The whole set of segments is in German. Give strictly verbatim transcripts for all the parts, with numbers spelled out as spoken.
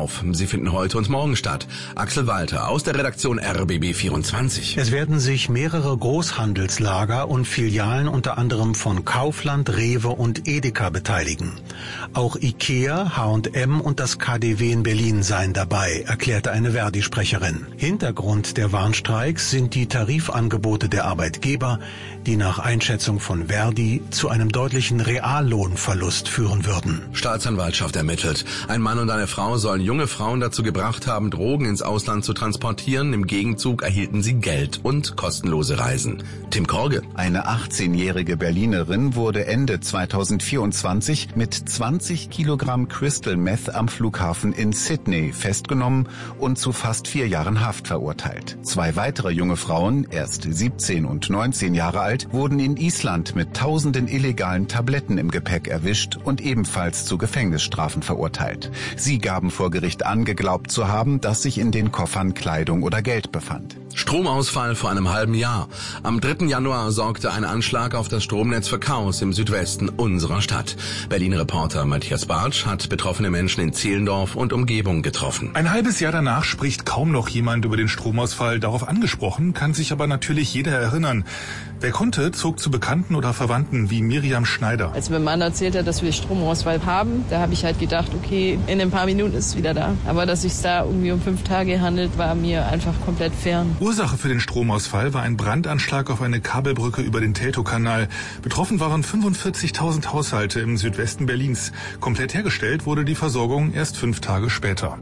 auf. Sie finden heute und morgen statt. Axel Walter aus der Redaktion R B B vierundzwanzig. Es werden sich mehrere Großhandelslager und Filialen unter anderem von Kaufland, Rewe und Edeka beteiligen. Auch Ikea, H und M und das K D W in Berlin seien dabei, erklärte eine Verdi-Sprecherin. Hintergrund der Warnstreiks sind die Tarifangebote der Arbeitgeber, die nach Einschätzung von Verdi zu einem deutlichen Reallohnverlust führen würden. Staatsanwaltschaft ermittelt. Ein Mann und eine Frau sollen junge Frauen dazu gebracht haben, Drogen ins Ausland zu transportieren. Im Gegenzug erhielten sie Geld und kostenlose Reisen. Tim Korge. Eine achtzehnjährige Berlinerin wurde Ende zweitausendvierundzwanzig mit zwanzig Kilogramm Crystal Meth am Flughafen in Sydney festgenommen und zu fast vier Jahren Haft verurteilt. Zwei weitere junge Frauen, erst siebzehn und neunzehn Jahre alt, wurden in Island mit tausenden illegalen Tabletten im Gepäck erwischt und ebenfalls zu Gefängnisstrafen verurteilt. Sie gaben vor Gericht an, geglaubt zu haben, dass sich in den Koffern Kleidung oder Geld befand. Stromausfall vor einem halben Jahr. Am dritten Januar sorgte ein Anschlag auf das Stromnetz für Chaos im Südwesten unserer Stadt. Berlin-Reporter Matthias Bartsch hat betroffene Menschen in Zehlendorf und Umgebung getroffen. Ein halbes Jahr danach spricht kaum noch jemand über den Stromausfall. Darauf angesprochen kann sich aber natürlich jeder erinnern. Wer konnte, zog zu Bekannten oder Verwandten wie Miriam Schneider. Als mein Mann erzählt hat, dass wir Stromausfall haben, da habe ich halt gedacht, okay, in ein paar Minuten ist es wieder da. Aber dass es da irgendwie um fünf Tage handelt, war mir einfach komplett fern. Ursache für den Stromausfall war ein Brandanschlag auf eine Kabelbrücke über den Teltowkanal. Betroffen waren fünfundvierzigtausend Haushalte im Südwesten Berlins. Komplett hergestellt wurde die Versorgung erst fünf Tage später.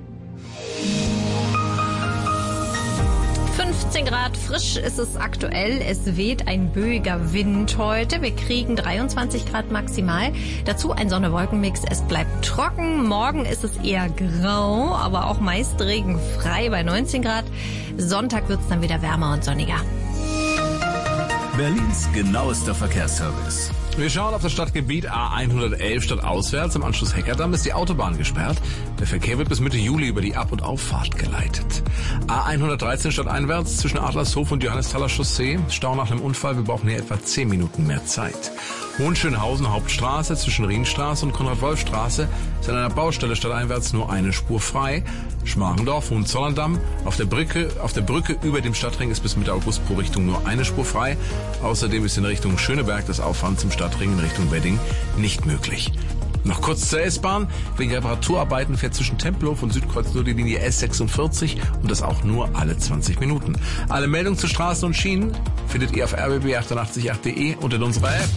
fünfzehn Grad frisch ist es aktuell. Es weht ein böiger Wind heute. Wir kriegen dreiundzwanzig Grad maximal. Dazu ein Sonne-Wolken-Mix. Es bleibt trocken. Morgen ist es eher grau, aber auch meist regenfrei bei neunzehn Grad. Sonntag wird es dann wieder wärmer und sonniger. Berlins genauester Verkehrsservice. Wir schauen auf das Stadtgebiet A hundertelf stadtauswärts. Am Anschluss Heckerdamm ist die Autobahn gesperrt. Der Verkehr wird bis Mitte Juli über die Ab- und Auffahrt geleitet. A hundertdreizehn stadteinwärts zwischen Adlershof und Johannesthaler Chaussee. Stau nach einem Unfall. Wir brauchen hier etwa zehn Minuten mehr Zeit. Hohenschönhausen Hauptstraße zwischen Rienstraße und Konrad-Wolf-Straße ist an einer Baustelle stadteinwärts nur eine Spur frei. Schmargendorf, Hohenzollern-Damm. Auf der Brücke, auf der Brücke über dem Stadtring ist bis Mitte August pro Richtung nur eine Spur frei. Außerdem ist in Richtung Schöneberg das Auffahren zum Stadtring in Richtung Wedding nicht möglich. Noch kurz zur S-Bahn. Wegen Reparaturarbeiten fährt zwischen Tempelhof und Südkreuz nur die Linie S sechsundvierzig und das auch nur alle zwanzig Minuten. Alle Meldungen zu Straßen und Schienen findet ihr auf r b b achtundachtzig punkt acht punkt de und in unserer App.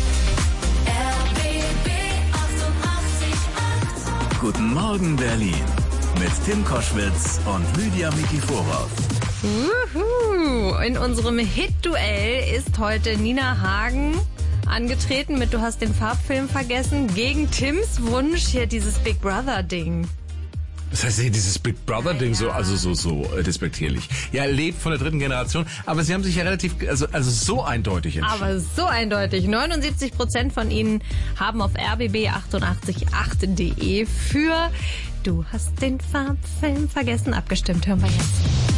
Guten Morgen Berlin mit Tim Koschwitz und Lydia Mikiforov. Uhu. In unserem Hit-Duell ist heute Nina Hagen angetreten mit Du hast den Farbfilm vergessen gegen Tims Wunsch hier dieses Big Brother-Ding. Das heißt, dieses Big Brother-Ding, ja, so, also so, so äh, despektierlich. Ja, lebt von der dritten Generation, aber sie haben sich ja relativ, also, also so eindeutig entschieden. Aber so eindeutig. neunundsiebzig Prozent von ihnen haben auf r b b achtundachtzig punkt acht punkt de für Du hast den Farbfilm vergessen abgestimmt. Hören wir jetzt.